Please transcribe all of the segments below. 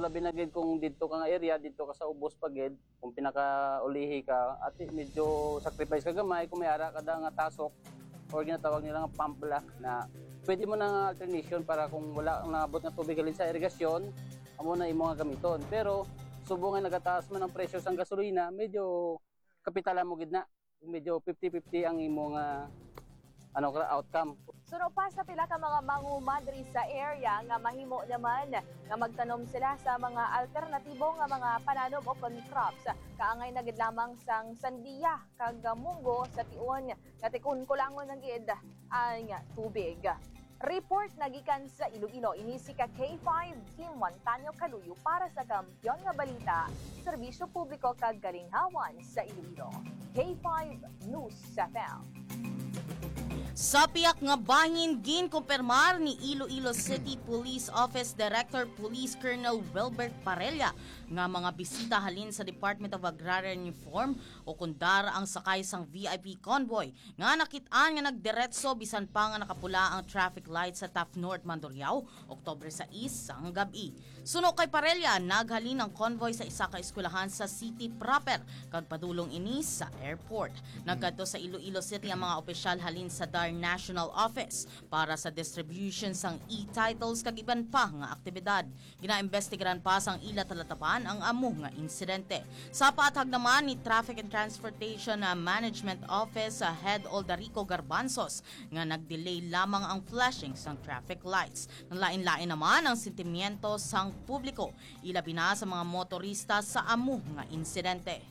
labi na gid kung dito ka nga area, dito ka sa ubos pagid, kung pinakaulihi ka, at medyo sacrifice ka gamay kung may ara ka da nga tasok or ginatawag nila nga pump block na pwede mo na alternation para kung wala ang nabot nga tubig halin sa irigasyon, amo na imo nga gamiton. Pero subo nga nagataas man ang presyo sa gasolina, medyo kapitalan mo gid na. Medyo 50-50 ang imo nga outcome. Suno pa sa pila ka mga mangumadri sa area nga mahimo naman nga magtanom sila sa mga alternatibo nga mga pananom o crops. Kaangay na gid lamang sang sandiya kag munggo sa tiun nga tikun kulangon ng gid ang tubig. Report nagikan sa Iloilo, ini si K5 Team Montaño Caluyo para sa Kampiyon nga Balita, Serbisyo Publiko kag Galinghawan sa Iloilo. K5 News FM. Sa piyak nga bahin, ginkumpirmar ni Iloilo City Police Office Director Police Colonel Wilbert Parella nga mga bisita halin sa Department of Agrarian Reform o kundara ang sakay sang VIP convoy nga nakitaan nga nagdiretso bisan pa nga nakapula ang traffic light sa Taft North, Mandurriao, Oktubre 6 sang gabi. Suno kay Parella, naghalin ang convoy sa isa ka eskwelahan sa city proper kag padulong ini sa airport. Nagkadto sa Iloilo City ang mga opisyal halin sa DAR National Office para sa distribution sang e-titles kag iban pa nga aktibidad. Ginaimbestigaran pa sang ila talatapan ang amo nga insidente. Sa paathag naman ni Traffic and Transportation Management Office Head Oldarico Garbanzos nga nagdelay lamang ang flashing sang traffic lights. Nanlain-lain naman ang sentimiento sang publiko, ilabi na sa mga motorista sa amo nga insidente.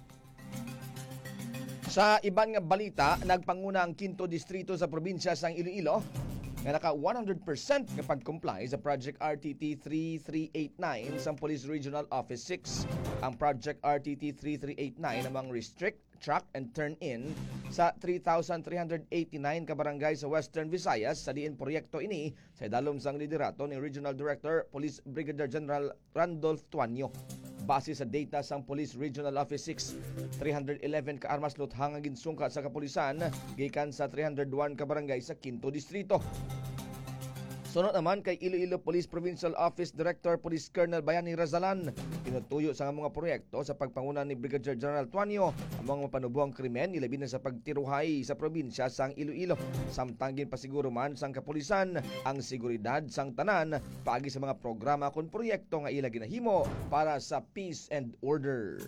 Sa iban nga balita, nagpanguna ang 5th distrito sa probinsya sang Iloilo nga naka 100% nga pag-comply sa Project RTT 3389 sa Police Regional Office 6. Ang Project RTT 3389 namang restrict, track and turn in sa 3,389 ka barangay sa Western Visayas sa diin proyekto ini sa idalom sang liderato ni Regional Director Police Brigadier General Randolph Tuanyo. Base sa data sang Police Regional Office 6, 311 ka armas luthang ang ginsungka sa kapulisan gikan sa 301 ka barangay sa 5th distrito. Sunod naman kay Iloilo Police Provincial Office Director Police Colonel Bayani Razalan, tinutuyo sa mga proyekto sa pagpanguna ni Brigadier General Tuanyo ang mga mapanubuang krimen ilabi na sa pagtiruhay sa probinsya sang Iloilo. Samtang ginpasiguro man sang kapulisan ang seguridad sang tanan paagi sa mga programa kon proyekto nga ila ginahimo para sa peace and order.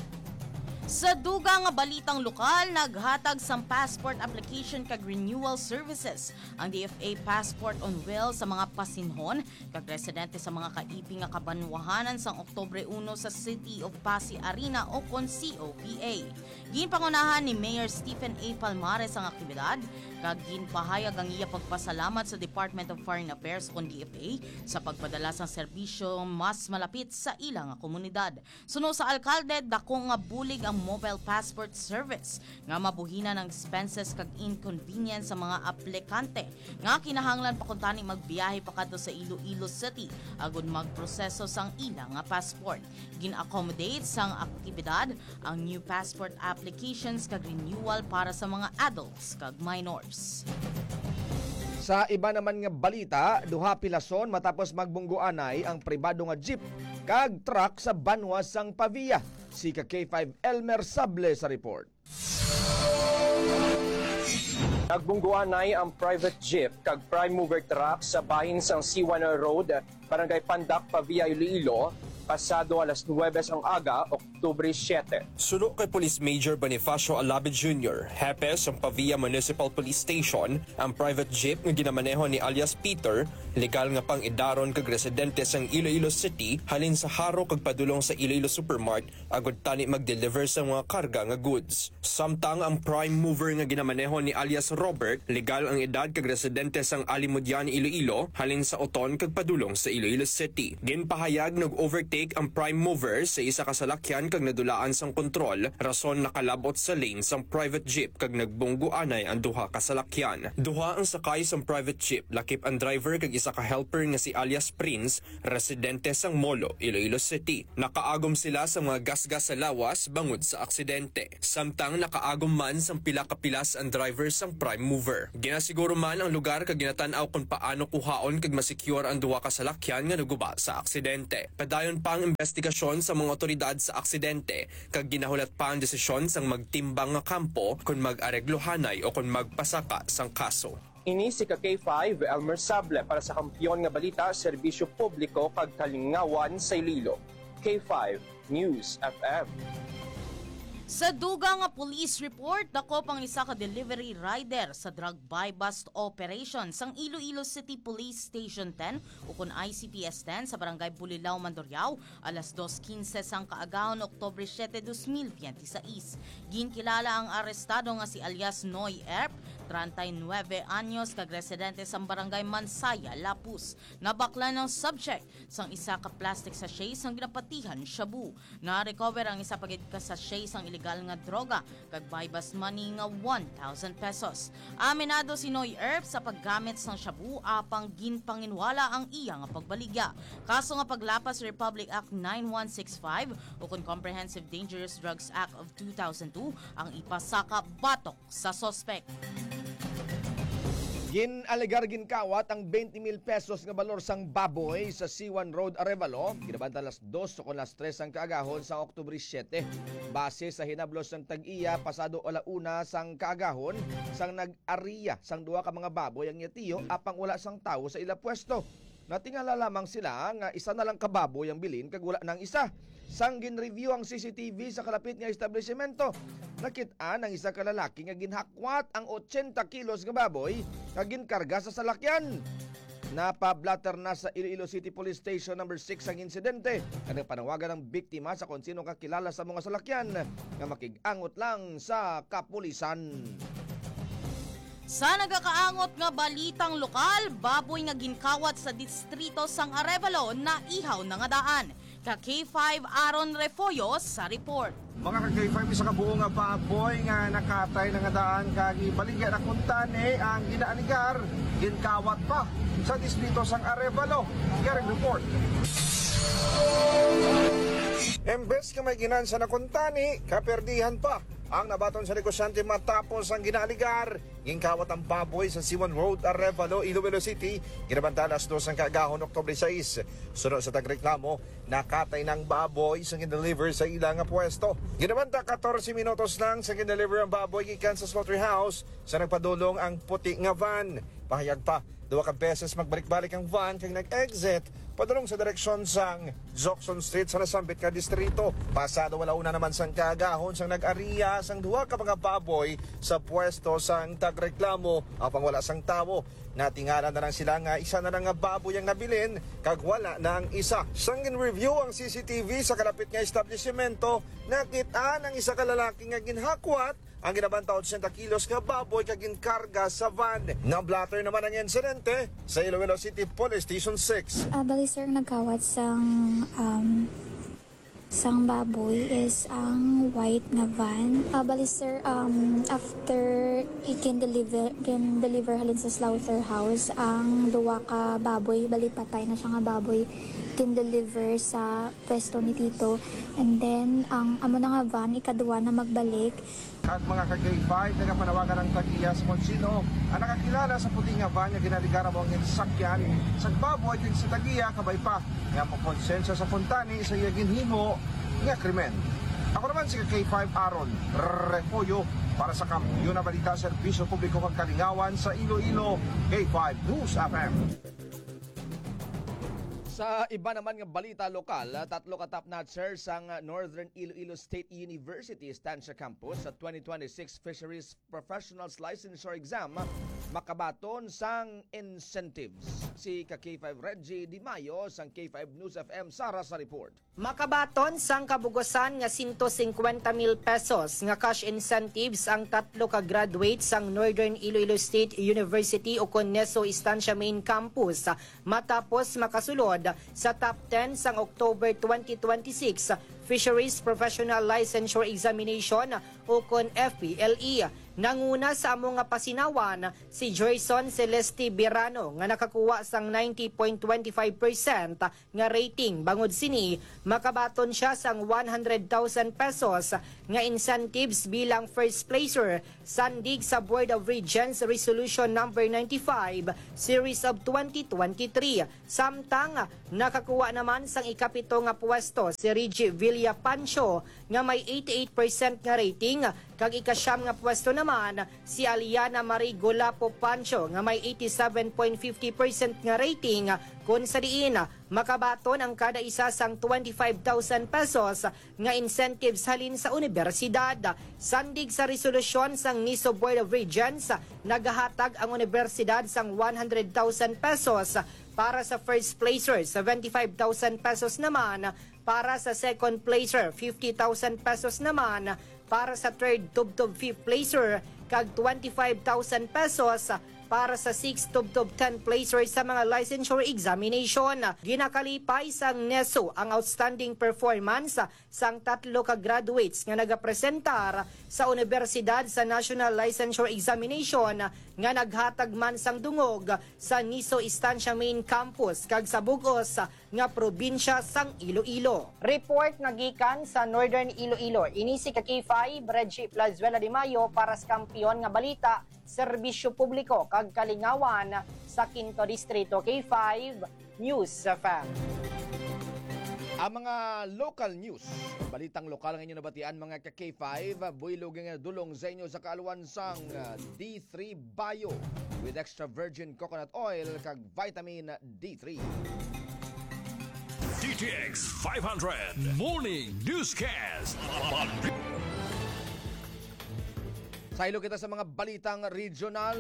Sa dugang nga balitang lokal, naghatag sang passport application kag renewal services ang DFA Passport on Wheels sa mga pasinhon kag residente sa mga kaiping nga kabanwahanan sang Oktubre 1 sa City of Pasig Arena o kon COPA. Ginpangunahan ni Mayor Stephen A. Palmares ang aktibidad kag ginpahayag ang iya pagpasalamat sa Department of Foreign Affairs kon DFA sa pagpadala sang serbisyo mas malapit sa ilang komunidad. Suno sa alkalde, dako nga bulig ang mobile passport service nga mabuhinan ng expenses kag inconvenience sa mga aplikante nga kinahanglan pa kuntani magbiyahe pa kadto sa Iloilo City agud magproseso sang ilang nga passport. Gin-accommodate sang aktibidad ang new passport applications kag renewal para sa mga adults kag minors. Sa iba naman nga balita, duha pilason matapos magbunggoanay ang pribado nga jeep kag truck sa Banwa sang Pavia. Si K5 Elmer Sable sa report. Nagbungguanay ang private jeep kag prime mover truck sa bahin sang C1 Road, Barangay Pandak, Pavia, Iloilo, pasado alas 9 ang aga, Oktubre 7. Suno kay Police Major Bonifacio Alabe Jr., hepe sa Pavia Municipal Police Station, ang private jeep nga ginamaneho ni alias Peter, legal nga pang idaron kag residente sang Iloilo City, halin sa haro kag padulong sa Iloilo Supermart, agud tani mag-deliver sa mga karga nga goods. Samtang ang prime mover nga ginamaneho ni alias Robert, legal ang edad kag residente sang Alimudian, Iloilo, halin sa Oton kag padulong sa Iloilo City. Ginpahayag nag-overtake ang prime mover sa isa ka salakyan kag nadulaan sang kontrol, rason nakalabot sa lane sang private jeep kag nagbungguanay ang duha ka salakyan. Duha ang sakay sang private jeep, lakip ang driver kag isa ka helper nga si alias Prince, residente sang Molo, Iloilo City. Nakaagom sila sa mga gasgas sa lawas bangod sa aksidente. Samtang nakaagom man sang pila ka pilas ang driver sang prime mover. Ginasiguro man ang lugar kag ginatan-aw kung paano kuhaon kag masecure ang duha ka salakyan nga naguba sa aksidente. Padayon pa ang investigasyon sa mga otoridad sa aksidente kag ginahulat pa ang desisyon sang magtimbang nga kampo kung mag-areglohanay o kung magpasaka sang kaso. Ini si K5 Elmer Sable para sa Kampiyon nga Balita, Serbisyo Publiko kag Kalingawan sa Iloilo. K5 News FM. Sa duga nga police report, dako pang isa ka delivery rider sa drug buy-bust operation sang Iloilo City Police Station 10 o kun ICPS 10 sa barangay Bulilao, Mandurriao, alas 2:15 sang kaagahon Oktubre 7, 2026. Ginkilala ang arestado nga si alias Noy Erp, 39 anyos, kag residente sa barangay Mansaya, Lapus. Nabakla ng subject sang isa ka plastic sachet sang ginapatihan shabu. Na-recover ang isa pagid ka sachet sang illegal nga droga kag buy-bust money nga 1,000 pesos. Aminado si Noy Erp sa paggamit sang shabu apang ginpanginwala ang iya nga pagbaligya. Kaso nga paglapas Republic Act 9165 o kun Comprehensive Dangerous Drugs Act of 2002 ang ipasaka batok sa suspect. Ginalegar ginkawat ang 20,000 pesos nga balor sang baboy sa C1 Road, Arevalo. Ginabanta alas 2 o alas 3 ang kaagahon sa Oktubre 7. Base sa hinablos ng tag-iya, pasado alauna sang kaagahon sang nag-ariya sang duha ka mga baboy ang yatiyo apang wala sang tawo sa ila pwesto. Natingala lamang sila nga isa na lang kababoy ang bilin kag wala nang isa. Sang gin-review ang CCTV sa kalapit nga establishmento, nakit-an ang isa ka lalaki nga ginhakwat ang 80 kilos nga baboy nga ginkarga sa salakyan. Napablatter na sa Iloilo City Police Station number 6 ang insidente. Kanang panawagan ng biktima sa kung sino kakilala sa mga salakyan nga makig-angot lang sa kapulisan. Sa nagakaangot nga balitang lokal, baboy nga ginkawat sa distrito sang Arevalo na ihaw na nga daan. Ka-K5 Aaron Refollo sa report. Mga ka-K5, isa ka buo nga baboy nga nakatay na nga daan kagi baligya na kuntani ang ginaanigar, ginkawat pa sa distrito sang Arevalo. Garing report. Embes ka may ginansa na kuntani, kaperdihan pa ang nabaton sa negosyante matapos ang ginaligar. Ginkawat ang baboy sa C1 Road, Arevalo, Iloilo City. Ginabanta alas 2 ang kaagahon, Oktubre 6. Sunod sa tagreklamo, nakatay ng baboy sa gin-deliver sa ilang pwesto. Ginabanta 14 minutos lang sa gin-deliver ang baboy gikan sa slaughterhouse sa nagpadulong ang puti nga van. Pahayag pa, 2 beses magbalik-balik ang van kang nag-exit padulong sa direksyon sang Zoxon Street sa nasambit ka distrito. Pasado wala una naman sang kaagahon sang nag-ariya sang duha ka mga baboy sa pwesto sang tagreklamo apang wala sang tawo. Natingalan na lang sila nga isa na lang nga baboy ang nabilin kag wala na ang isa. Sang gin-review ang CCTV sa kalapit nga establishmento, nakita ang isa ka lalaki nga ginhakwat ang ginabanta 80 kilos nga baboy kag ginkarga sa van. Na-blatter naman ang insidente sa Iloilo City Police Station 6. Bali sir, nagkawat sang baboy is ang white nga van. Bali sir, after i-deliver halin sa slaughterhouse, ang duwa ka baboy, bali patay na siya nga baboy, kin-deliver sa pwesto ni Tito. And then, ang amo na nga van, ikaduwa na magbalik. At mga ka-K5, nagapanawagan ng tag-iya sa konsino ang nakakilala sa puting nga van nga ginaligara mo ang insakyan sa baboy din sa tag-iya kabay pa nga pagkonsensya sa Fontani sa iya ginhimo nga krimen. Ako naman si K5 Aaron Refollo para sa Kampiyon na Balita, Serbisyo Publiko kag Kalingawan sa Iloilo, K5 News FM. Sa iba naman nga balita lokal, 3 ka top-notchers sang Northern Iloilo State University Estancia Campus sa 2026 Fisheries Professionals Licensure Exam makabaton sang incentives. Si K5 Reggie Di Mayo sang K5 News FM Sara sa report. Makabaton sang kabugosan nga 150,000 pesos nga cash incentives ang 3 ka graduates sang Northern Iloilo State University o Coneso Estancia Main Campus matapos makasulod sa top 10 sang October 2026 Fisheries Professional Licensure Examination o kon FPLE. Nanguna sa amo nga pasinawan si Joyson Celeste Birano nga nakakuha sang 90.25% nga rating. Bangod sini, makabaton siya sang 100,000 pesos nga incentives bilang first placer sandig sa Board of Regents Resolution number 95 Series of 2023. Samtang nakakuha naman sang ikapito nga pwesto si Reggie Villapancho nga may 88% nga rating, kag ikasyam nga pwesto naman si Aliana Marie Golapo Pancho nga may 87.50% nga rating, kung sa diin makabaton ang kada isa sang 25,000 pesos nga incentives halin sa universidad. Sandig sa resolusyon sang NISO Board of Regents, nagahatag ang universidad sang 100,000 pesos para sa first placer, 75,000 pesos naman para sa second placer, 50,000 pesos naman para sa third tub-tub fifth placer, kag 25,000 pesos para sa 6th tub-tub 10 placer sa mga licensure examination. Ginakalipay sang NESO ang outstanding performance sang tatlo ka graduates nga nagapresentar sa Universidad sa National Licensure Examination nga naghatag man sang dungog sa NISO Estancia Main Campus kag sa bugos nga probinsya sang Iloilo. Report nga gikan sa Northern Iloilo. Inisi ka K5 Reggie Plazuela de Mayo para sa kampiyon nga balita, serbisyo publiko kag kalingawan sa Quinto Distrito. K5 News FM. Ang mga local news, balitang lokal ng inyo nabatian mga ka-K5, builog nga dulong sa inyo sa kaaluan sang D3 Bio with extra virgin coconut oil kag vitamin D3. DTX 500 Morning Newscast. Saylo kita sa mga balitang regional.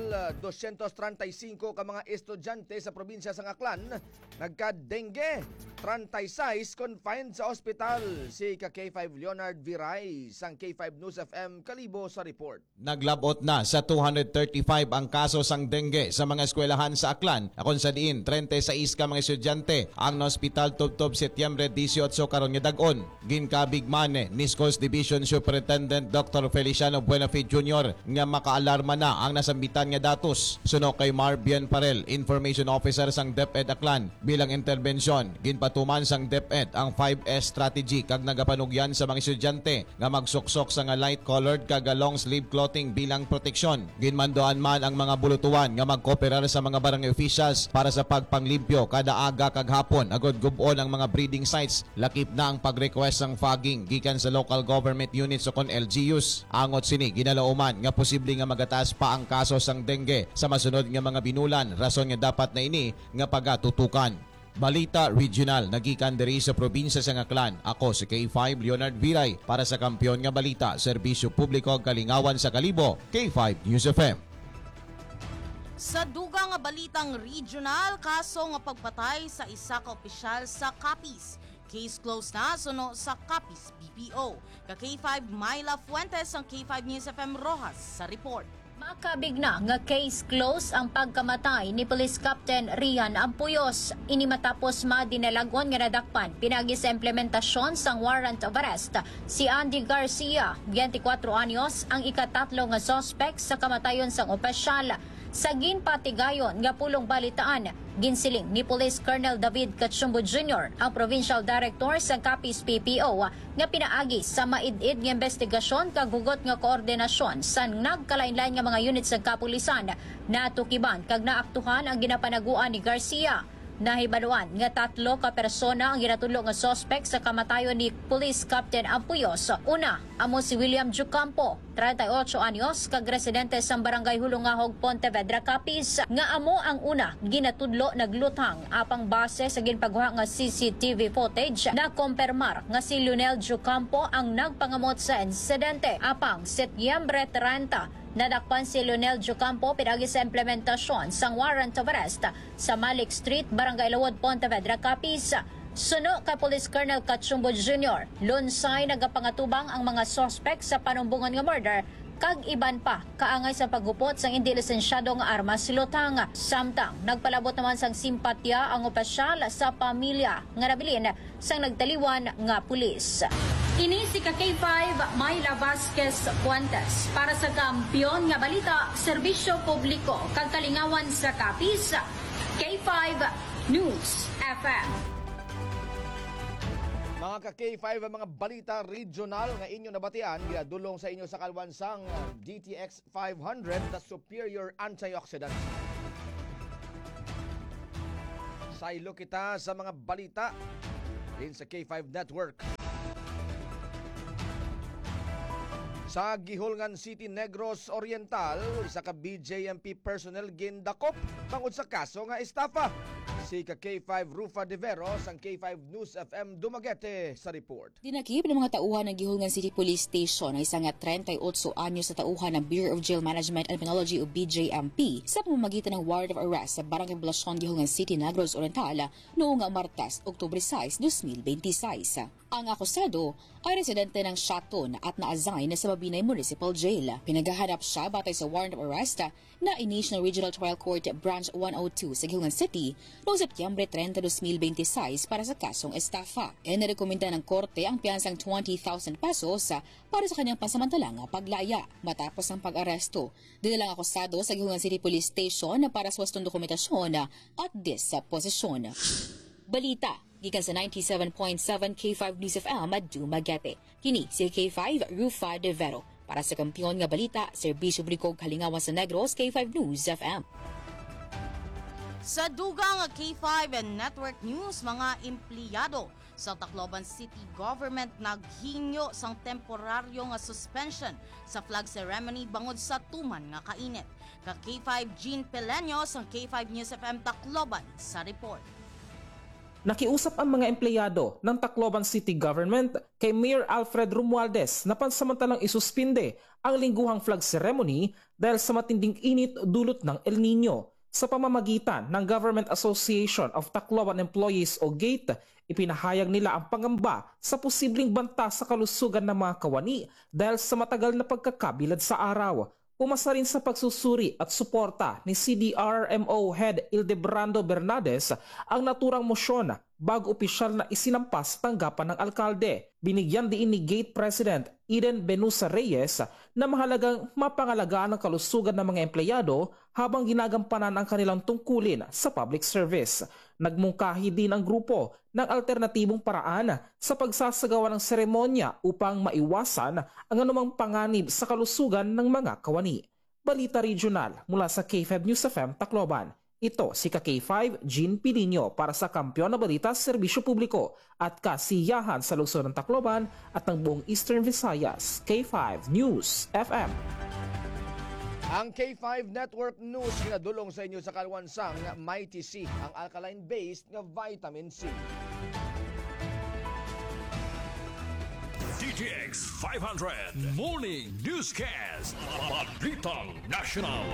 235 ka mga estudyante sa probinsya sa Aklan nagka-dengue. 36 confined sa ospital. Si K5 Leonard Viray sang K5 News FM Kalibo sa report. Naglabot na sa 235 ang kaso sang dengue sa mga eskwelahan sa Aklan. Akon sa diin 36 ka mga estudyante ang na-ospital tubtob Setyembre 18 karon nga dag-on. Ginkabig mane ni Schools Division Superintendent Dr. Feliciano Buenafide Jr. nga makaalarma na ang nasambitan nga datos. Suno kay Marbian Parel, Information Officer sang DepEd Aklan, bilang intervensyon ginpatuman sang DepEd ang 5S strategy kag nagapanugyan sa mga estudyante nga magsuksok sa nga light colored kag long sleeve clothing bilang proteksyon. Ginmandoan man ang mga bulutuan nga magkooperar sa mga barangay officials para sa pagpanglimpyo kada aga kag hapon agod gubon ang mga breeding sites. Lakip na ang pag-request sang fogging gikan sa local government units o kon LGUs. Angot sini ginalauman nga posible nga magataas pa ang kaso sang dengue sa masunod nga mga binulan, rason nga dapat na ini nga pagatutukan. Balita Regional, nagikan diri sa probinsya sa Aklan. Ako si K5 Leonard Viray para sa kampiyon nga balita, serbisyo publiko kalingawan sa Kalibo, K5 News FM. Sa dugang nga balitang regional, kaso nga pagpatay sa isa ka opisyal sa Capiz. Case closed na suno sa Capiz BPO. Ka-K5 Myla Fuentes ang K5 News FM Rojas sa report. Makabig na nga case close ang pagkamatay ni Police Captain Rian Ampuyos. Ini matapos madinalagon nga nadakpan pinagi sa implementasyon sang warrant of arrest. Si Andy Garcia, 24 anyos, ang ikatatlo nga suspect sa kamatayon sang opisyal. Sa ginpatigayon nga pulong balitaan, ginsiling ni Police Colonel David Cachumbo Jr., ang Provincial Director sa Capiz PPO, nga pinaagi sa maid-id nga investigasyon kag hugot nga koordinasyon sa nagkalain-lain nga mga unit sa kapulisan. Natukiban kag naaktuhan ang ginapanaguan ni Garcia. Nahibaluan nga 3 ka persona ang ginatulo nga suspect sa kamatayon ni Police Captain Ampuyos. Una, amo si William Jucampo, 38 anyos, kag residente sa Barangay Hulungahog, Pontevedra, Capiz, nga amo ang una ginatudlo nagluthang apang base sa ginpagguha nga CCTV footage na kompermar nga si Lionel Jucampo ang nagpangamot sa insidente. Apang Setyembre 30, nadakpan si Lionel Jucampo pinagi sa implementasyon sang warrant of arrest sa Malik Street, Barangay Lawod, Pontevedra, Capiz. Suno kay Police Colonel Cachumbo Jr., lunsay nagapangatubang ang mga suspect sa panumbungan nga murder kag iban pa kaangay sa paggupot sang hindi lisensyado nga armas lutang. Samtang nagpalabot naman sang simpatya ang opisyal sa pamilya nga nabilin sang nagtaliwan nga pulis. Ini si K5 Mayla Vasquez Puentes para sa Kampiyon nga Balita, Serbisyo Publiko, kag Kalingawan sa Kapis, K5 News FM. Mga ka-K5, ang mga balita regional nga inyo nabatian, ginadulong sa inyo sa kalwansang DTX 500, the superior antioxidant. Saylo kita sa mga balita din sa K5 Network. Sa Gihulngan City, Negros Oriental, isa ka BJMP personnel gindakop tungod sa kaso nga estafa. Si K5 Rufa De Veros, ang K5 News FM Dumaguete sa report. Dinakip ng mga tauhan ng Gihulngan City Police Station ay isang 38 anyos na tauhan ng Bureau of Jail Management and Penology o BJMP sa pamamagitan ng warrant of arrest sa Barangay Poblacion, Gihulngan City, Negros Oriental noong Martes, Oktubre 6, 2026. Ang akusado ay residente ng Shaton at na-assign sa Mabinay Municipal Jail. Pinaghahanap siya batay sa warrant of arrest na National Regional Trial Court Branch 102 sa Gihulngan City noong Setyembre 30, 2026 para sa kasong estafa. Nirekomenda ng korte ang piyansang 20,000 pesos para sa kanyang pansamantalang paglaya. Matapos ang pag-aresto, dinala ang akusado sa Gihulngan City Police Station para sa wastong dokumentasyon at disposisyon. Balita gikan sa 97.7 K5 News FM at Dumaguete. Kini si K5 Rufa De Vero para sa Kampiyon nga Balita, Serbisyo Publiko Kalingawan sa Negros, K5 News FM. Sa dugang K5 and Network News, mga empleyado sa Tacloban City Government naghinyo sang temporaryo nga suspension sa flag ceremony bangod sa tuman nga kainit. Ka K5 Jean Peleños, ang K5 News FM Tacloban sa report. Nakiusap ang mga empleyado ng Tacloban City Government kay Mayor Alfred Romualdez na pansamantalang isuspinde ang lingguhang flag ceremony dahil sa matinding init dulot ng El Nino. Sa pamamagitan ng Government Association of Tacloban Employees o GATE, ipinahayag nila ang pangamba sa posibleng banta sa kalusugan ng mga kawani dahil sa matagal na pagkakabilad sa araw. Umasa rin sa pagsusuri at suporta ni CDRMO Head Ildebrando Bernades ang naturang mosyon bago opisyal na isinampas tanggapan ng alkalde. Binigyan din ni GATE President Eden Benusa Reyes na mahalagang mapangalagaan ang kalusugan ng mga empleyado habang ginagampanan ang kanilang tungkulin sa public service. Nagmungkahi din ang grupo ng alternatibong paraan sa pagsasagawa ng seremonya upang maiwasan ang anumang panganib sa kalusugan ng mga kawani. Balita Regional mula sa K5 News FM Tacloban. Ito si K5 Jean Piliño para sa Kampiyon na Balita, Serbisyo Publiko at Kasiyahan sa lungsod ng Tacloban at ng buong Eastern Visayas. K5 News FM. Ang K5 Network News ginadulong sa inyo sa kalwansang Mighty C, ang alkaline-based na vitamin C. DTX 500 Morning Newscast. Balitang National.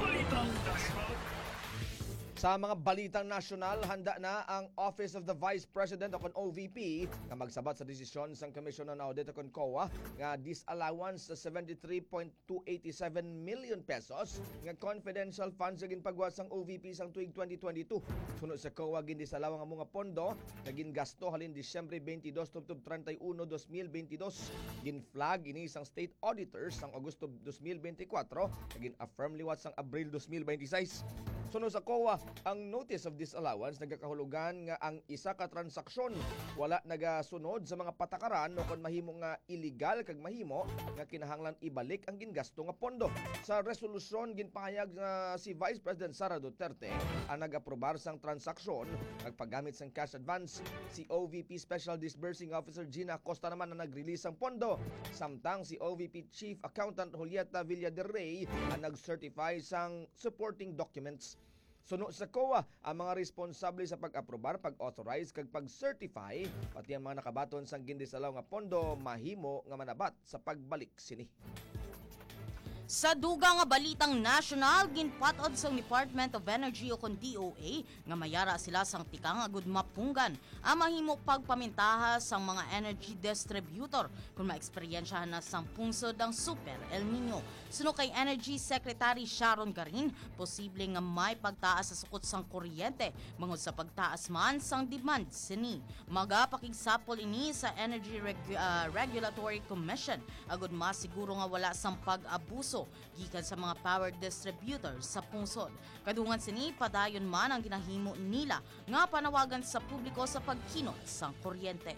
Sa mga balitang nasyonal, handa na ang Office of the Vice President o OVP na magsabat sa desisyon sa Commission on Audit o COA nga disallowance sa 73.287 million pesos nga confidential funds sa ginpagwas sang OVP sang tuig 2022. Sunod sa COA, gindisalawang ang mga pondo na gingasto halin Disyembre 22 tubtob 31, 2022. Ginflag ini sang State Auditors sang Agosto 2024 na gin-affirm liwat sang Abril 2026. Sunod sa COA, ang notice of disallowance nagkakahulugan nga ang isa ka transaksyon wala nagasunod sa mga patakaran o kon mahimo nga illegal kag mahimo nga kinahanglan ibalik ang gingasto nga pondo. Sa resolusyon ginpahayag nga si Vice President Sara Duterte ang nag-aprobar sang transaksyon nagpagamit sang cash advance. Si OVP Special Disbursing Officer Gina Costa naman na nag-release ang pondo, samtang si OVP Chief Accountant Julieta Villaderrey ang nag-certify sang supporting documents. Sunod sa COA, ang mga responsable sa pag-aprobar, pag-authorize kag pag-certify pati ang mga nakabaton sang gindisalaw nga pondo mahimo nga manabat sa pagbalik sini. Sa dugang nga balitang national, ginpatod sa Department of Energy o kon DOA nga mayara sila sang tikang agud mapunggan ang mahimo pagpamintaha sang mga energy distributor kung maeksperiensyahan na sang pungsod ang Super El Nino. Suno kay Energy Secretary Sharon Garin, posible nga may pagtaas sa sukot sang kuryente bangod sa pagtaas man sang demand sini. Magapakigsapol ini sa Energy Regulatory Commission agud masiguro nga wala sang pag-abuso gikan sa mga power distributors sa pungsod. Kadungan sini padayon man ang ginahimo nila nga panawagan sa publiko sa pagkinot sang kuryente.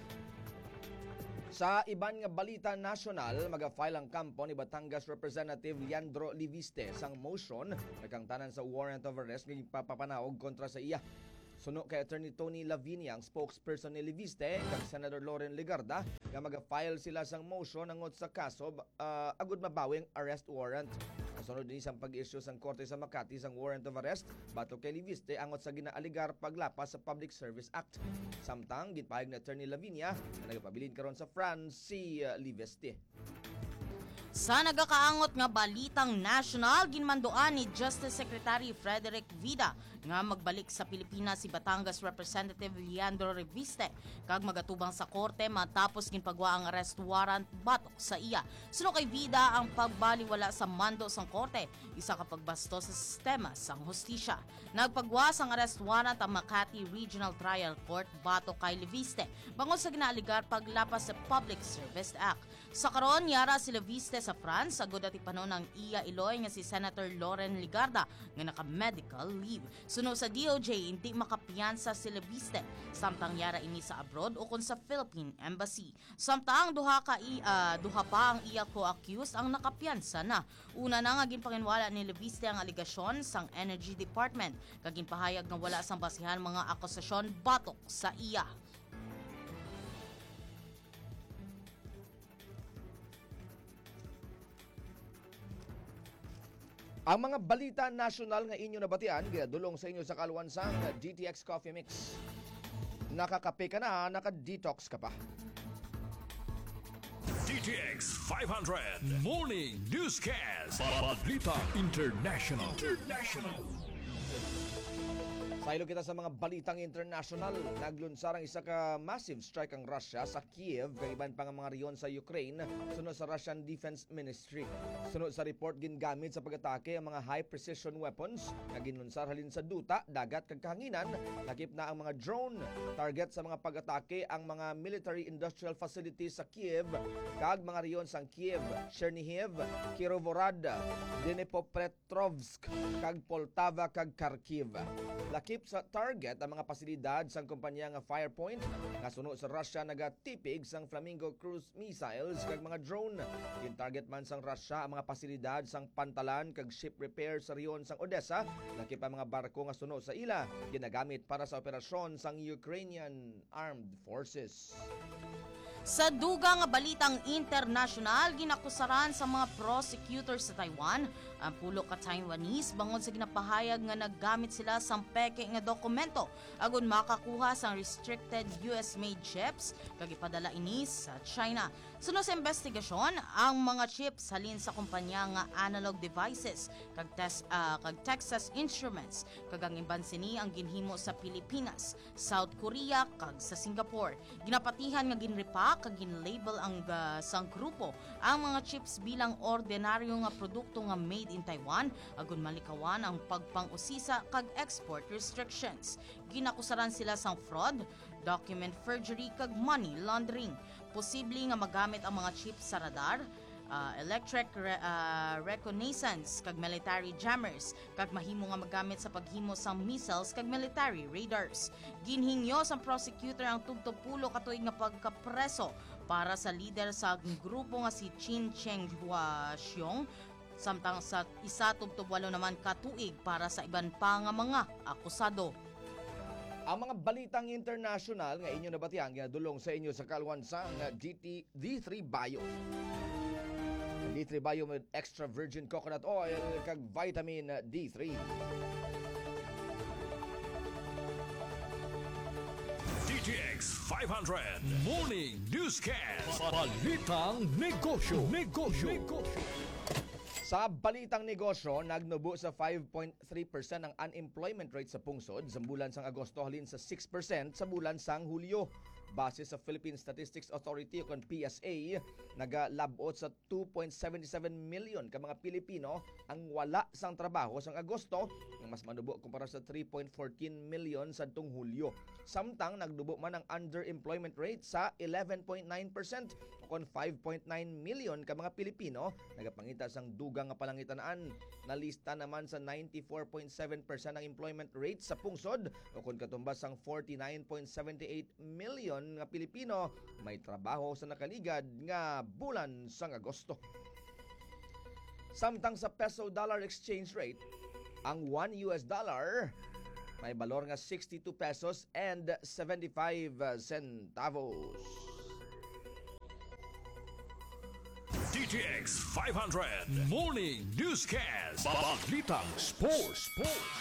Sa iban nga balita nasyonal, maga-file ang kampo ni Batangas Representative Leandro Liviste sang motion nagkangtanan sa warrant of arrest ng papapanaog kontra sa iya. Suno kay Attorney Tony Lavinia, ang spokesperson ni Liviste, kag Senator Loren Legarda, nga maga-file sila sang motion nangot sa kaso agud mabawing arrest warrant. Kasunod din sang pag-issue sang Korte sa Makati sang warrant of arrest batok kay Liviste angot sa ginaaligar paglapas sa Public Service Act. Samtang gitpahayag ni Attorney Lavinia na nagapabilin karon sa France si Liviste. Sa nagakaangot nga balitang national, ginmandoan ni Justice Secretary Frederick Vida nga magbalik sa Pilipinas si Batangas Representative Leandro Liviste kag magatubang sa korte matapos ginpagwa ang arrest warrant batok sa iya. Suno kay Vida ang pagbaliwala sa mando sang korte, isa ka pagbasto sa sistema sang hustisya. Nagpagwa sang arrest warrant ang Makati Regional Trial Court batok kay Liviste bangod sa ginaaligar paglapas sa Public Service Act. Sa karon yara si Liviste sa France sagud at ipanon ang iya Iloy nga si Senator Loren Legarda nga naka-medical leave. Suno sa DOJ hindi makapiyansa si Liviste samtang yara ini sa abroad o kon sa Philippine Embassy. Samtang duha pa ang iya co-accused ang nakapiyansa na. Una na nga ginpanginwala ni Liviste ang aligasyon sang Energy Department kag ginpahayag nga wala sang basihan mga akusasyon batok sa iya. Ang mga balita nasyonal nga inyo nabatian, ginadulong sa inyo sa kalwansang GTX Coffee Mix. Nakakape ka na, naka-detox ka pa. GTX 500 Morning Newscast. Balita International. Pailo kita sa mga balitang international. Naglunsar ang isa ka massive strike ang Russia sa Kiev kag iban pa nga mga riyon sa Ukraine sunod sa Russian Defense Ministry. Sunod sa report gingamit sa pag-atake ang mga high precision weapons nga ginlunsar halin sa duta, dagat kag kahanginan. Lakip na ang mga drone target sa mga pag-atake ang mga military industrial facilities sa Kiev kag mga riyon sa Kiev, Chernihiv, Kirovohrad, Dnipropetrovsk kag Poltava kag Kharkiv. Lakip sa target ang mga pasilidad sang kumpanya nga Firepoint nga suno sa Russia nagatipig sang Flamingo cruise missiles kag mga drone. Yung target man sang Russia ang mga pasilidad sang pantalan kag ship repair sa riyon sang Odessa. Lakip ang mga barko nga suno sa ila ginagamit para sa operasyon sang Ukrainian Armed Forces. Sa dugang nga balitang international, ginakusaran sa mga prosecutors sa Taiwan ang pulo ka Taiwanese bangod sa ginapahayag nga naggamit sila sang peke nga dokumento agon makakuha sang restricted US-made chips kag ipadala ini sa China. Sunod sa investigasyon, ang mga chips halin sa kumpanya nga Analog Devices kag Texas Instruments kag ang iban sini ang ginhimo sa Pilipinas, South Korea kag sa Singapore. Ginapatihan nga ginrepack kag ginlabel ang sang grupo ang mga chips bilang ordinaryo nga produkto nga made in Taiwan agon malikawan ang pagpang-usisa kag export restrictions. Ginakusaran sila sang fraud, document forgery kag money laundering. Posible nga magamit ang mga chips sa radar, electric reconnaissance kag military jammers kag mahimo nga magamit sa paghimo sang missiles kag military radars. Ginhingyo sa prosecutor ang tugtupulo katuig nga pagkapreso para sa leader sa grupo nga si Chin Cheng Hua-xiong samtang sa isa tugtubwalo naman katuig para sa iban pa nga mga akusado. Ang mga balitang international nga inyo nabatian ginadulong sa inyo sa kalwansang D3 Bio. D3 Bio with extra virgin coconut oil kag vitamin D3. DTX 500 Morning Newscast. Balitang Negosyo. Sa balitang negosyo, nagnubo sa 5.3% ang unemployment rate sa pungsod sa bulan sang Agosto halin sa 6% sa bulan sang Hulyo. Base sa Philippine Statistics Authority o PSA, nagalabot sa 2.77 million ka mga Pilipino ang wala sang trabaho sang Agosto, nga mas manubo kumpara sa 3.14 million sa tung Hulyo. Samtang nagdubo man ang underemployment rate sa 11.9% o 5.9 million ka mga Pilipino nagapangita sang dugang nga palangitanaan. Nalista naman sa 94.7% ang employment rate sa pungsod o katumbas sang 49.78 million nga Pilipino may trabaho sa nakaligad nga bulan sang Agosto. Samtang sa peso-dollar exchange rate, ang 1 US dollar may balor nga 62 pesos and 75 centavos. DTX 500 Morning Newscast. Balitang Sports.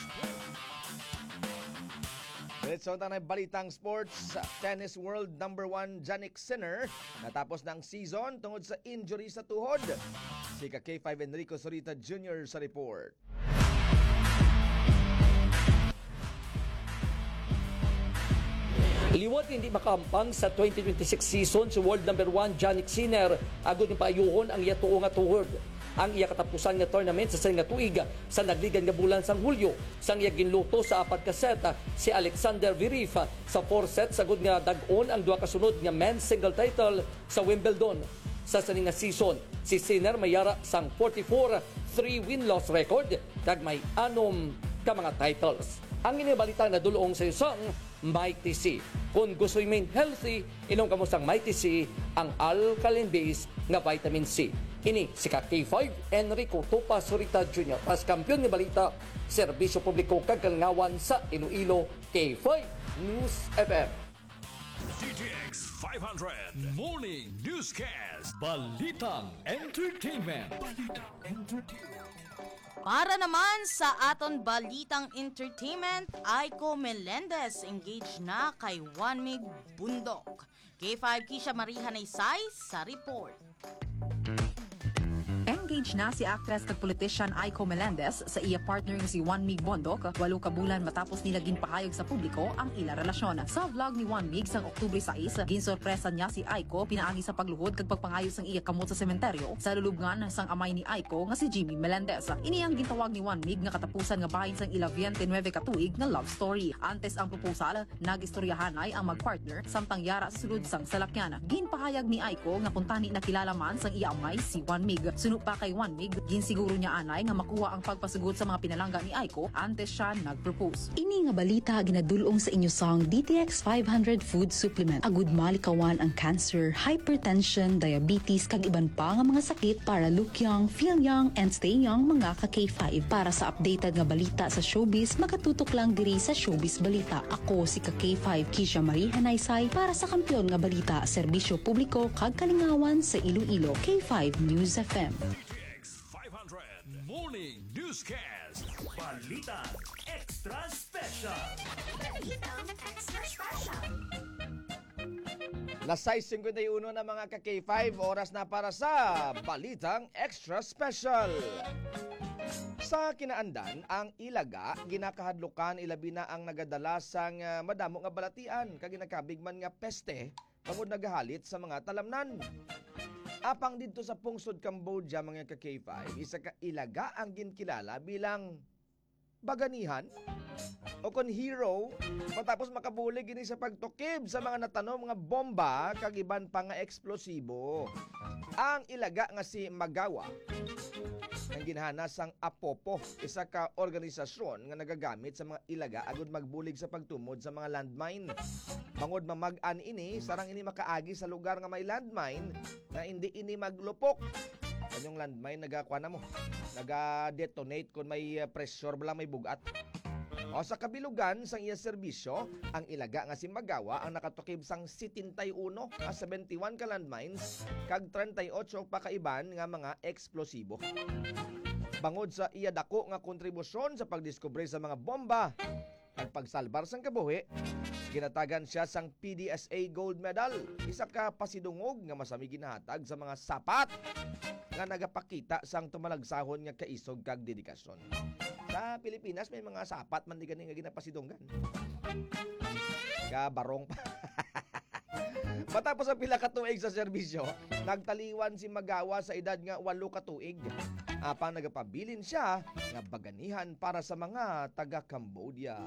Diretso tayo balitang sports. Tennis world number 1 Jannik Sinner natapos ng season tungod sa injury sa tuhod. Si K5 Enrico Sorita Jr. sa report. Liwat hindi makampang sa 2026 season si world number 1 Jannik Sinner agud ni paayuhon ang iyatuo nga tuhod. Ang iya katapusan nga tournament sa nga tuig sa nagligan nga bulan sang Hulyo sang iya ginluto sa 4 ka set si Alexander Zverev sa 4 sets sagud nga dag-on ang 2 kasunod nga men's single title sa Wimbledon. Sa saning nga season, si Sinner mayara sang 44 3-win-loss record kag may 6 ka mga titles. Ang inibalita na dulong sa isang Mighty C. Kung gusto i-main healthy, inom kamo sang Mighty C ang alkaline base nga vitamin C. Ini si K5 Enrico Topa Sorita Jr. As kampiyon ni balita, serbisyo publiko kagalangawan sa Iloilo, K5 News FM. DTX 500 Morning Newscast. Balitang Entertainment. Para naman sa aton balitang entertainment, Aiko Melendez engaged na kay Juanmig Bundok. K5 Kisha Maria Naysay sa report. Engaged na si actress kag politician Aiko Melendez sa iya partner nga si Juanmig Bundok 8 ka bulan matapos nila ginpahayag sa publiko ang ila relasyon. Sa vlog ni Juanmig sang Oktubre 6, ginsorpresa niya si Aiko pinaagi sa pagluhod kag pagpangayo sang iya kamot sa sementeryo sa lulubngan sang amay ni Aiko nga si Jimmy Melendez. Ini ang gintawag ni Juanmig nga katapusan nga bahin sang ila 29 ka tuig nga love story. Antes ang proposal, nagistoryahanay ang magpartner samtang yara sa sulod sang salakyan. Ginpahayag ni Aiko nga kuntani nakilala man sang iya amay si Juanmig. Suno pa kay Juanmig, ginsiguro niya anay nga makuha ang pagpasugod sa mga pinalangga ni Aiko antes siya nag-propose. Ini nga balita ginadulong sa inyo sang DTX 500 Food Supplement. Agud malikawan ang cancer, hypertension, diabetes kag iban pa nga mga sakit para look young, feel young, and stay young mga ka-K5. Para sa updated nga balita sa showbiz, makatutok lang diri sa Showbiz Balita. Ako si K5 Kisha Maria Naysay para sa kampiyon nga balita, serbisyo publiko kag kalingawan sa Iloilo, K5 News FM. Morning Newscast. Balitang Extra Special. Las 6:51 na mga ka-K5, oras na para sa Balitang Extra Special. Sa kinaandan, ang ilaga, ginakahadlukan ilabi na ang nagadala sang madamo nga balatian, kag ginakabigman nga peste, pangod nagahalit sa mga talamnan. Apang dito sa pungsod Cambodia mga ka-K5, isa ka ilaga ang ginkilala bilang baganihan o kon hero matapos makabulig gini sa pagtukib sa mga natanom nga bomba kag iban pa nga eksplosibo. Ang ilaga nga si Magawa ang ginhanas ang Apopo, isa ka organisasyon nga nagagamit sa mga ilaga agud magbulig sa pagtumod sa mga landmine. Bangod mamag-an ini, sarang ini makaagi sa lugar nga may landmine na hindi ini maglupok. Kanyong landmine nagakuha na mo, naga-detonate kung may pressure lang may bugat. O sa kabilugan sang iya serbisyo, ang ilaga nga si Magawa ang nakatukib sang 71 nga 71 ka landmines kag 38 pa kaiban nga mga eksplosibo. Bangod sa iya dako nga kontribusyon sa pagdiskubre sa mga bomba, Nagpagsalbar sang kabuhi, ginatagan siya sang PDSA Gold Medal. Isa ka pasidungog nga masami ginahatag sa mga sapat nga nagapakita sang tumalagsahon nga kaisog kag dedikasyon. Sa Pilipinas may mga sapat man di gani nga ginapasidunggan. Kabarong pa. Matapos ang pila ka tuig sa serbisyo, nagtaliwan si Magawa sa edad nga 8 ka tuig. Apang nagapabilin siya nga baganihan para sa mga taga Cambodia.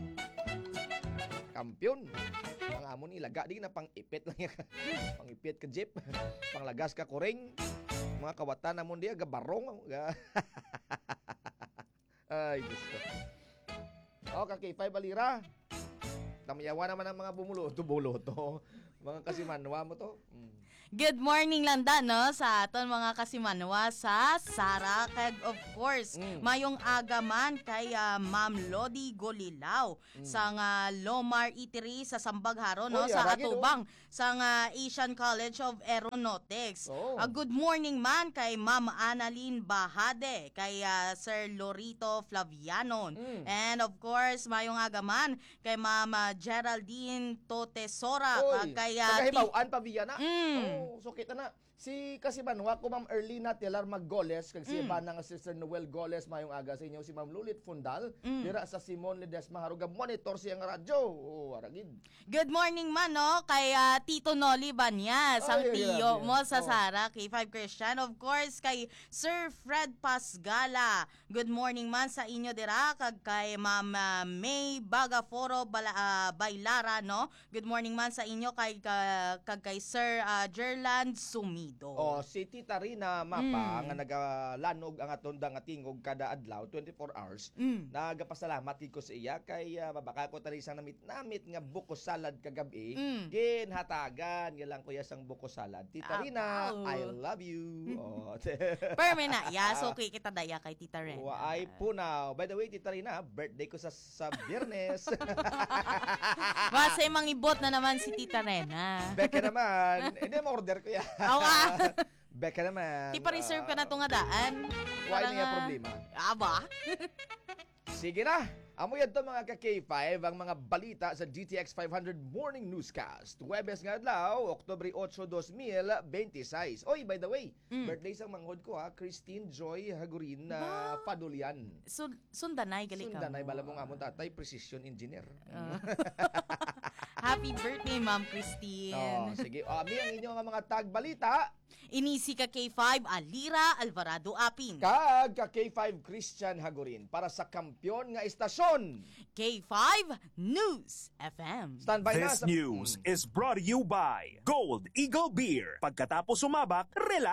Kampiyon. Ang amon ilaga di na pang-ipit lang yan. Pang-ipit ka jeep, panglagas ka kuring. Mga kawatan na mo diya gabarong. Ay, gusto. Okay, 5 alira. Tamayawa naman ang mga bumuloto. Mga kasimanwa mo to. Good morning lang no sa aton mga kasimanwa sa Sara kag of course mayong agaman kay Ma'am Lodi Golilaw sa Lomar Eatery sa Sambagharo no sa atubang sa Asian College of Aeronautics. Good morning man kay Ma'am Annalyn Bahade, kay Sir Lorito Flavianon. And of course mayong agaman kay Ma'am Geraldine Totesora kay Tagahibawaan pa Viana. So kita na si Kasimanwa ko Ma'am Erlina Telar Maggoles kag si Banang Sister Noel Goles mayong aga sa inyo si Ma'am Lulit Fundal dira sa Simon Ledesma Haruga monitor siyang radyo. Aragid. Good morning man no kay Tito Noli Banyas ang tiyo mo sa Sara K5 Christian. Of course kay Sir Fred Pasgala. Good morning man sa inyo dira kag kay Ma'am May Bagaforo Bailara no. Good morning man sa inyo kay kay Sir Gerland Sumi. Si Tita Rina Mapa nga nagalanog ang atondang nga tingog kada adlaw 24 hours. Nagapasalamat ko sa iya kay mabaka ko tali sang namit nga buko salad kagabi. Ginhatagan gilang kuya sang buko salad. Tita Rina, I love you. Perme na. Yes, okay kita daya kay Tita Rina. Ay punaw. By the way, Tita Rina, birthday ko sa Biyernes. Basta mangibot na naman si Tita Rina. Beka naman. Hindi mo order ko yan. Beka naman. Di pa reserve ka na itong adaan. Why niya problema? Aba? Sige na. Amoy yan to mga ka-K5 ang mga balita sa GTX 500 Morning Newscast. Huwebes nga adlaw, Oktubre 8, 2026. Oy, by the way, birthday sang manghod ko Christine Joy Hagurin na Padulian. Sundanay, gali ka. Sundanay, bala mong amon tatay, precision engineer. Happy birthday, Ma'am Christine. Sige, ami ang inyong mga tagbalita. Inisi ka K5, Alira Alvarado Apin. Kag ka K5 Christian Hagurin para sa kampyon nga istasyon. K5 News FM. Standby na This news is brought to you by Gold Eagle Beer. Pagkatapos sumabak, relax.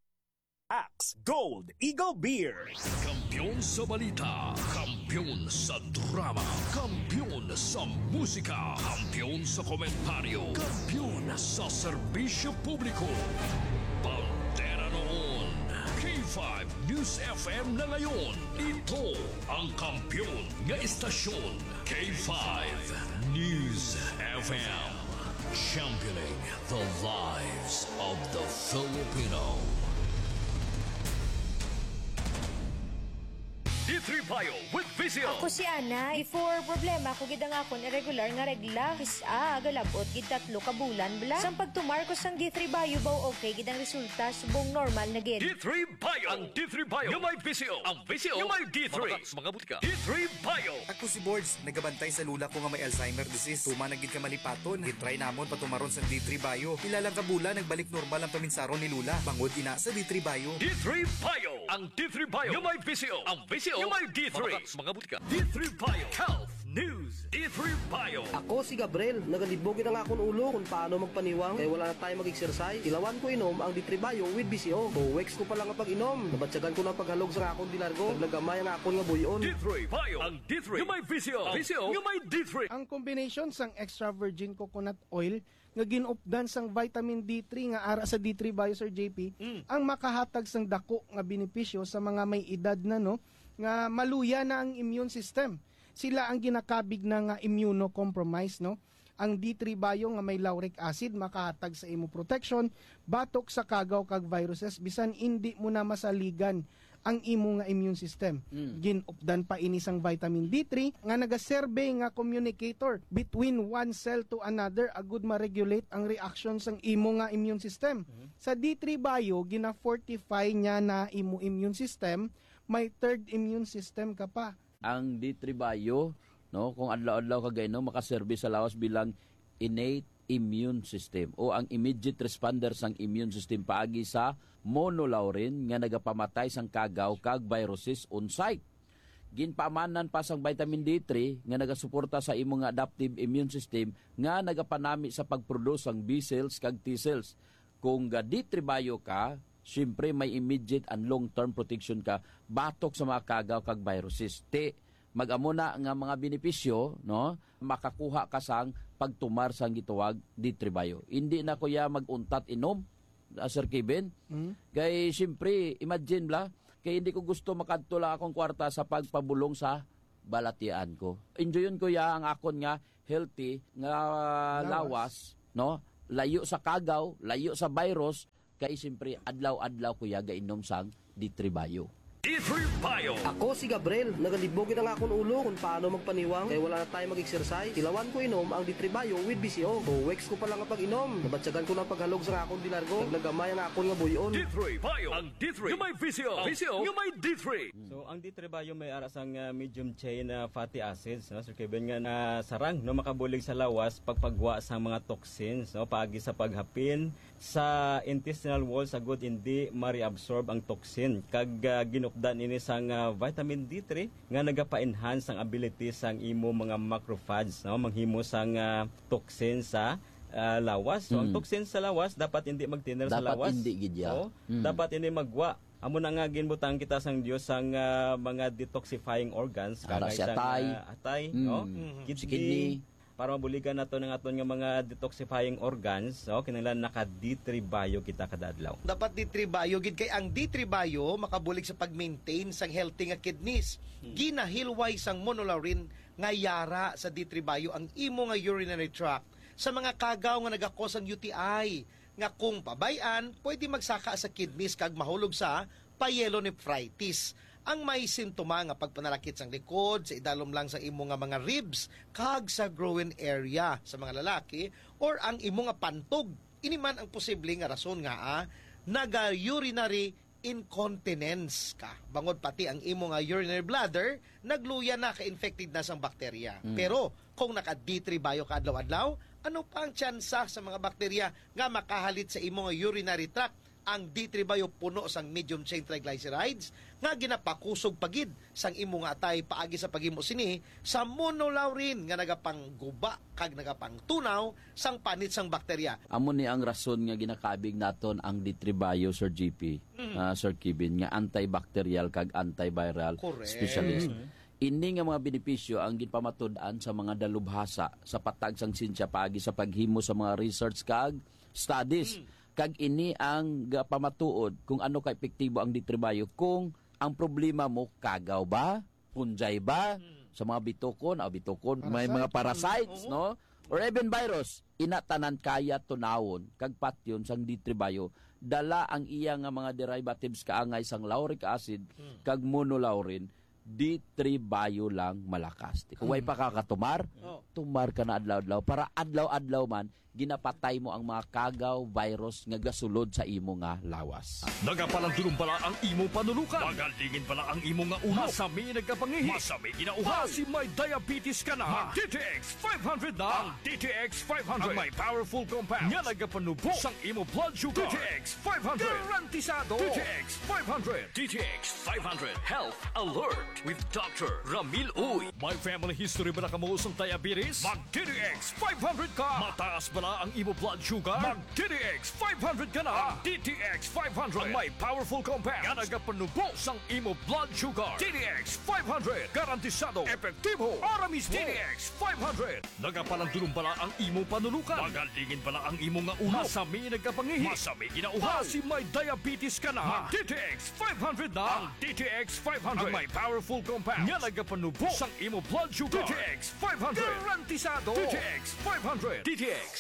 Gold Eagle Beer. Kampiyon sa balita, kampiyon sa drama, kampiyon sa musika, kampiyon sa komentaryo, kampiyon sa serbisyo publiko. Pantera noon, K5 News FM na ngayon. Ito ang kampiyon nga istasyon, K5 News FM. Championing the lives of the Filipino. D3 Bio with Vizio. Ako si Ana. Before problema ko gid ang akon irregular nga regla. Galabot gid 3 ka bulan bla. Sang pagtumarkos sang D3 Bio baw okay gid ang resulta subong normal na gid. D3 Bio. Ang D3 Bio yung may Vizio. Ang Vizio yung may D3. Mga butika. D3 Bio. Ako si Boards, nagabantay sa lula ko nga may Alzheimer disease. Tuma na gid ka malipaton. Gitry namon patumaron sa D3 Bio. Ilang ka bulan nagbalik normal ang paminsaron ni Lula. Bangod ina sa D3 Bio. D3 Bio. Ang D3 Bio yung may Vizio. Ang Vizio yung may D3. Mga butika. D3 Bio. Health News. D3 Bio. Ako si Gabriel. Nagalibogin ang akong ulo kung paano magpaniwang. Kaya wala na tayo mag-exercise. Ilawan ko inom ang D3 Bio with BCO. Weeks ko pa lang ang pag-inom. Nabatsagan ko ng paghalog sa akong dilargo. Naglagamay ang akong nga buyon. D3 Bio. Ang D3 yung may BCO. BCO yung may D3. Ang combination sang extra virgin coconut oil nga ginupdan sang vitamin D3 nga ara sa D3 Bio Sir JP ang makahatag sang dako nga benepisyo sa mga may edad na nga maluya na ang immune system. Sila ang ginakabig na nga immunocompromised Ang D3 Bio nga may lauric acid makahatag sa imo protection batok sa kagaw kag viruses bisan hindi mo na masaligan ang imo nga immune system. Ginupdan pa ini sang vitamin D3 nga nagaserbe nga communicator between one cell to another agud ma-regulate ang reaction sang imo nga immune system. Sa D3 Bio gina-fortify niya na imo immune system, may third immune system ka pa. Ang D3 Bio, no, kung adlaw-adlaw ka gayno makaserbe sa lawas bilang innate immune system o ang immediate responder sang immune system paagi sa monolaurin nga nagapamatay sang kagaw kag viruses on site. Ginpamanan pa sang vitamin D3 nga nagasuporta sa imong adaptive immune system nga nagapanami sa pagproduce sang B cells kag T cells. Kung ga D3 Bio ka, syempre may immediate and long-term protection ka batok sa mga kagaw kag viruses. Mag-amo na nga mga benepisyo, no, makakuha ka sang pagtumar sang gituwag D3 Bio. Hindi na kuya maguntat inom, Sir Kevin. Kay siyempre, imagine bla, kay hindi ko gusto makadto lang akong kwarta sa pagpabulong sa balatian ko. Enjoyin ko ya ang akon nga healthy nga lawas, no? Layo sa kagaw, layo sa virus, kay siyempre adlaw-adlaw kuya gainom sang D3 Bio. D3 Bio. Ako si Gabriel, nagalibogin ang akong ulo kung paano magpaniwang kaya wala na tayo mag-exercise. Tilawan ko inom ang D3 Bio with BCO. So, weeks ko pa lang ang pag-inom. Nabatsagan ko ng paghalog sa akong dilargo. Naglagamay ang akong nga buyon. D3 Bio. Ang D3 yung may VCO. VCO yung may D3. So, ang D3 Bio may arasang medium chain fatty acids, no? Sir Kevin, nga sarang no makabulig sa lawas pagpagwa sa mga toxins, no, paagi sa paghapin sa intestinal wall sa good hindi ma-reabsorb ang toxin kag ginupdan ini sang vitamin D3 nga nagapa-enhance ang ability sang imo mga macrophages, no, manghimo sang toxin sa lawas. So ang toxin sa lawas dapat hindi magtiner sa lawas. Dapat hindi gidya. So, dapat hindi magwa. Amo na nga ginbutang kita sang Dios sang mga detoxifying organs kanang sang atay, no, kidney, para mabuligan nato ng aton nga mga detoxifying organs, so kinahanglan naka D3 Bio kita kada adlaw. Dapat D3 Bio gid kay ang D3 Bio makabulig sa pag-maintain sang healthy nga kidneys. Ginahilway sang monolaurin nga yara sa D3 Bio ang imo nga urinary tract sa mga kagaw nga nagakos ang UTI nga kung pabayan pwede magsaka sa kidneys kag mahulog sa pyelonephritis. Ang may simptoma nga pagpanalakit sang likod, sa idalom lang sa imo nga mga ribs, kag sa groin area sa mga lalaki, or ang imo nga pantog. Ini man ang posible nga rason nga naga-urinary incontinence ka. Bangod pati ang imo nga urinary bladder, nagluya na ka-infected na sang bakterya. Pero kung naka D3 Bio ka adlaw-adlaw, ano pa ang tsansa sa mga bakterya nga makahalit sa imo nga urinary tract? Ang D3 Bio puno sang medium chain triglycerides nga ginapakusog pagid sang imo nga atay paagi sa paghimo sini sa monolaurin nga nagapangguba kag nagapangtunaw sang panit sang bakterya. Amo ni ang rason nga ginakabig naton ang D3 Bio, Sir GP, Sir Kevin, nga antibacterial kag antiviral specialist. Ini nga mga benepisyo ang ginpamatud-an sa mga dalubhasa sa patag sang sinsya paagi sa paghimo sa mga research kag studies. Kag ini ang pamatuod kung ano ka epektibo ang D3 Bio kung ang problema mo kagaw ba, punjay ba, sa mga bitokon, may mga parasites, no? Or even virus, inatanan kaya tunawon kag patyon sang D3 Bio dala ang iya nga mga derivatives kaangay sang lauric acid kag monolaurin. D3 Bio lang malakas. Kung way pa kakatumar, tumar ka na adlaw-adlaw para adlaw-adlaw man ginapatay mo ang mga kagaw, virus nga gasulod sa imo nga lawas. Nagapalandulong pala ang imo panulukan. Magalingin pala ang imo nga ulo. Masami nagkapangihi. Masami ginauha. Si may diabetes ka na. Mag DTX 500 na. Ang DTX 500. Ang may powerful compounds. Nga nagapanubo sang imo blood sugar. DTX 500. Garantisado. DTX 500. DTX 500. Health Alert with Dr. Ramil Uy. May family history ba na kamusong diabetes? Mag DTX 500 ka. Mataas ba na ang imo blood sugar? Mag DTX 500 ka na. DTX 500 ang may powerful compounds nga nagapanubo sang imo blood sugar. DTX 500 garantisado, epektibo, aramis. DTX 500 nagapalandulong pala ang imo panulukan. Magalingin pala ang imo nga ulo. Masami nagkapangihi. Masami ginauha. Si may diabetes ka na. Mag DTX 500 na. Ang DTX 500 ang may powerful compounds nga nagapanubo sang imo blood sugar. DTX 500 garantisado. DTX 500. DTX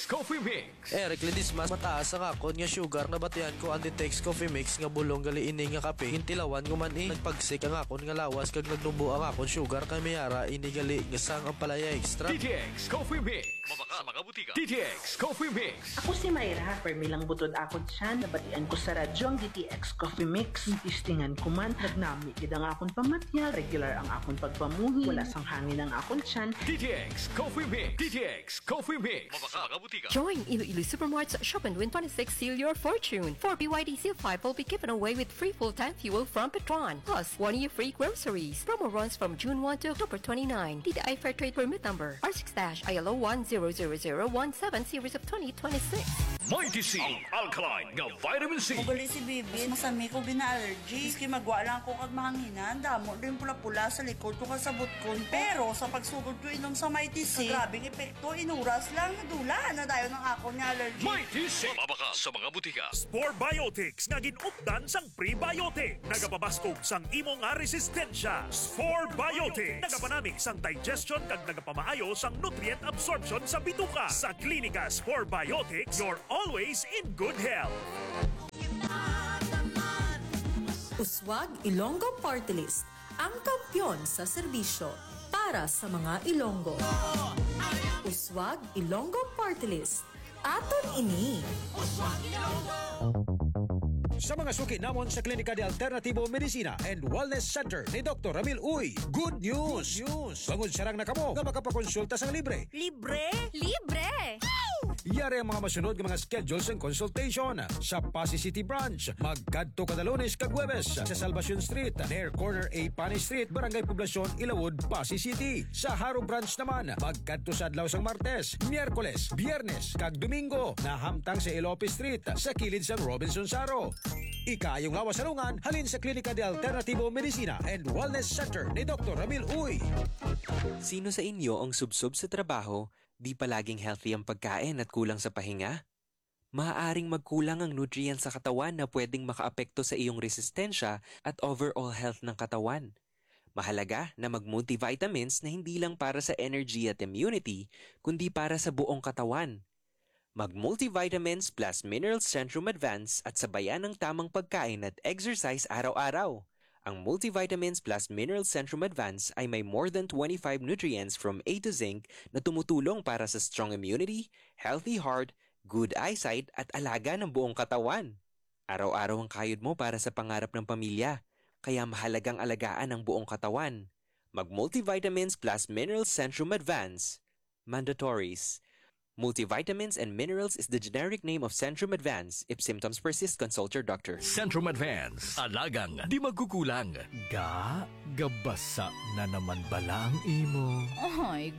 Coffee Mix. Eric Ledismas, mataas ang akon nga sugar na batian ko Anditex Coffee Mix nga bulong gali ini nga kape. Hintilawan ko man nagpagsik ang akon nga lawas kag nagnubo ang akon sugar kay mayara ini gali nga sang ang palaya extra. DTX Coffee Mix. Mabaka mga butika. DTX Coffee Mix. Ako si Mayra, permilang butod akon siya, nabatian ko sa radyo ang DTX Coffee Mix. Tistingan ko man, nagnami gid ang akon pamatyal, regular ang akon pagpamuhi, wala sang hangin ang akon siyan. DTX Coffee Mix. DTX Coffee Mix. Mabaka mga butika. Join Iloilo Supermart's Shop and Win 26 Seal Your Fortune. For BYD Seal 5 will be given away with free full-tank fuel from Petron. Plus, 1 year free groceries. Promo runs from June 1 to October 29. DTI Fair Trade Permit Number R6-ILO 1000017 Series of 2026. Mighty C. Alkaline nga vitamin C. Ugali si Bibi, masami ko gina-allergy. Iski magwa lang ko kag mahanginan. Damo din pula-pula sa likod ko kasabot ko. Pero sa pagsugod ko inom sa Mighty C, grabing epekto, inuras lang, dula na dayo ng ako ni allergy. Mighty C. Mabaka sa mga butika. Spore Biotics nga ginupdan sang prebiotic. Nagapabaskog sang imo nga resistensya. Spore Biotics. Nagapanami sang digestion kag nagapamaayo sang nutrient absorption sa bituka. Sa Klinika Spore Biotics, you're always in good health. Uswag Ilonggo Party List, ang kampyon sa serbisyo para sa mga Ilonggo. Uswag Ilonggo Party List, aton ini. Sa mga suki namon sa Klinika de Alternativo Medicina and Wellness Center ni Dr. Ramil Uy, good news! Bangod sarang na kamo nga makapakonsulta sang libre. Libre? Libre! Yari ang mga masunod ng mga schedules and consultation sa Pasay City Branch. Magkadto kada Lunes kag Huwebes sa Salvacion Street, near corner A Pani Street, Barangay Poblacion, Ilawod, Pasay City. Sa Haro Branch naman, magkadto sa adlaw sang Martes, Miyerkules, Biyernes kag Domingo, nahamtang sa Ilope Street sa kilid sang Robinson Saro. Ikayong awasalungan, halin sa Klinika de Alternativo Medicina and Wellness Center ni Dr. Ramil Uy. Sino sa inyo ang subsob sa trabaho, di palaging healthy ang pagkain at kulang sa pahinga? Maaaring magkulang ang nutrients sa katawan na pwedeng makaapekto sa iyong resistensya at overall health ng katawan. Mahalaga na mag-multivitamins na hindi lang para sa energy at immunity, kundi para sa buong katawan. Mag-multivitamins plus Minerals Centrum Advance at sabayan ng tamang pagkain at exercise araw-araw. Ang Multivitamins plus Minerals Centrum Advance ay may more than 25 nutrients from A to Zinc na tumutulong para sa strong immunity, healthy heart, good eyesight at alaga ng buong katawan. Araw-araw ang kayod mo para sa pangarap ng pamilya, kaya mahalagang alagaan ang buong katawan. Mag-Multivitamins plus Minerals Centrum Advance. Mandatories. Multivitamins and minerals is the generic name of Centrum Advance. If symptoms persist, consult your doctor. Centrum Advance. Alagang di magkukulang. Gabasa na naman bala ang imo. Ay,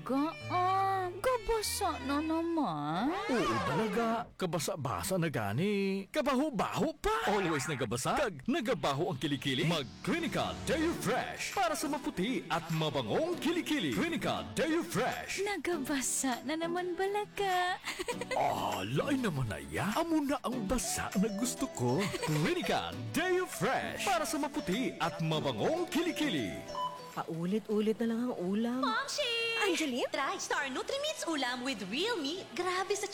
gabasa na naman. Oo talaga. Kabasa-basa na gani. Kabaho-baho pa. Always nagabasa. Kag nagabaho ang kilikili. Mag-Clinica Deo Fresh. Para sa maputi at mabangong kilikili. Clinica Deo Fresh. Nagabasa na naman balaga. Lain naman na ya. Amo na ang basa na gusto ko. Clinica Deo Fresh. Para sa maputi at mabangong kilikili. Paulit-ulit na lang ang ulam. Momshi! Angeline? Try Star Nutrimits ulam with real meat. Grabe sa